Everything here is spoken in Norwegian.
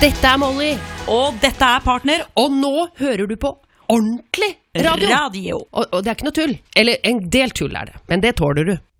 Dette Molly, Og dette Partner og nå hører du på ordentlig radio. Radio. Og det ikke noe tull. Eller en del tull det, men det tåler du.